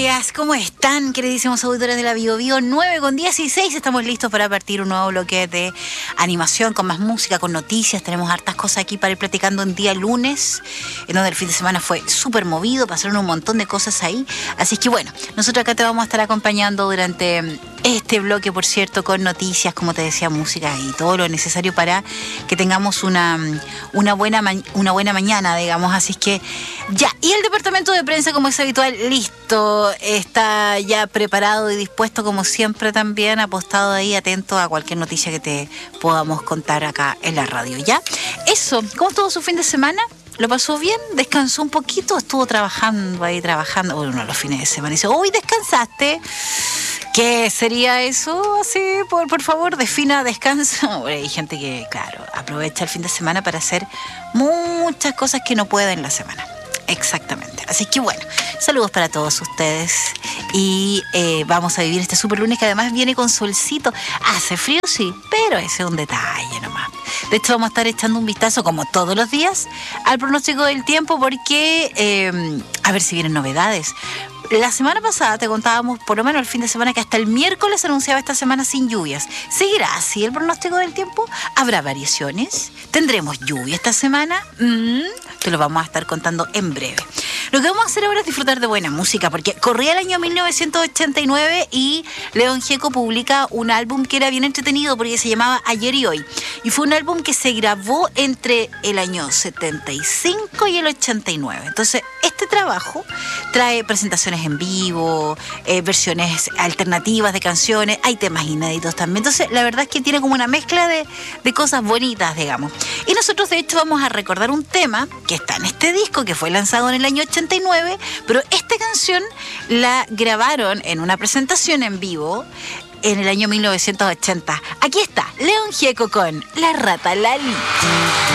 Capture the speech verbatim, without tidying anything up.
días, ¿cómo están, queridísimos auditores de la Bio Bio? nueve con dieciséis, estamos listos para partir un nuevo bloque de animación, con más música, con noticias. Tenemos hartas cosas aquí para ir platicando en día lunes, en donde el fin de semana fue súper movido, pasaron un montón de cosas ahí. Así que bueno, nosotros acá te vamos a estar acompañando durante este bloque, por cierto, con noticias, como te decía, música y todo lo necesario para que tengamos una, una, buena, ma- una buena mañana, digamos. Así que ya, y el departamento de prensa, como es habitual, listo, está ya preparado y dispuesto como siempre también, apostado ahí, atento a cualquier noticia que te podamos contar acá en la radio, ¿ya? Eso, ¿cómo estuvo su fin de semana? ¿Lo pasó bien? ¿Descansó un poquito? ¿Estuvo trabajando ahí, trabajando? Bueno, los fines de semana. Dice, uy, ¿descansaste? ¿Qué sería eso? Así, por, por favor, defina descanso. Bueno, hay gente que, claro, aprovecha el fin de semana para hacer muchas cosas que no puede en la semana. Exactamente. Así que bueno, saludos para todos ustedes. Y eh, vamos a vivir este super lunes que además viene con solcito. Hace frío, sí, pero ese es un detalle nomás. De hecho, vamos a estar echando un vistazo, como todos los días, al pronóstico del tiempo porque, eh, a ver si vienen novedades. La semana pasada te contábamos, por lo menos el fin de semana, que hasta el miércoles se anunciaba esta semana sin lluvias. ¿Seguirá así el pronóstico del tiempo? ¿Habrá variaciones? ¿Tendremos lluvia esta semana? Mm, te lo vamos a estar contando en breve. Lo que vamos a hacer ahora es disfrutar de buena música, porque corría el año mil novecientos ochenta y nueve y León Gieco publica un álbum que era bien entretenido porque se llamaba Ayer y Hoy. Y fue un álbum que se grabó entre el año setenta y cinco y el ochenta y nueve. Entonces, este trabajo trae presentaciones en vivo, eh, versiones alternativas de canciones, hay temas inéditos también. Entonces, la verdad es que tiene como una mezcla de, de cosas bonitas, digamos. Y nosotros, de hecho, vamos a recordar un tema que está en este disco, que fue lanzado en el año ochenta y nueve, pero esta canción la grabaron en una presentación en vivo en el año mil novecientos ochenta. Aquí está, León Gieco con La Rata Lali.